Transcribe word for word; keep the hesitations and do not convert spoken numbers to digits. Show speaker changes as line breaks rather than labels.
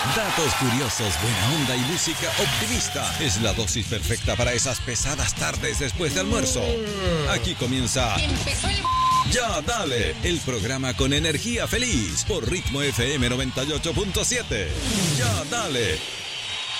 Datos curiosos, buena onda y música optimista. Es la dosis perfecta para esas pesadas tardes después de almuerzo. Aquí comienza...
Empezó el...
Ya Dale, el programa con energía feliz por Ritmo F M noventa y ocho punto siete. Ya Dale.